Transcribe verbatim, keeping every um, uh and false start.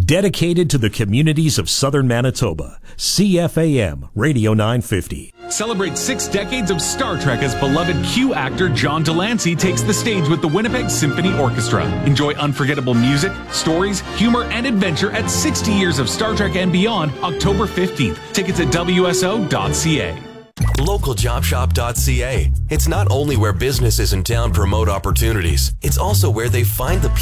Dedicated to the communities of southern Manitoba, C F A M Radio nine fifty. Celebrate six decades of Star Trek as beloved Q actor John Delancey takes the stage with the Winnipeg Symphony Orchestra. Enjoy unforgettable music, stories, humor, and adventure at sixty years of Star Trek and beyond, October fifteenth. Tickets at W S O dot C A. local job shop dot C A. It's not only where businesses in town promote opportunities, it's also where they find the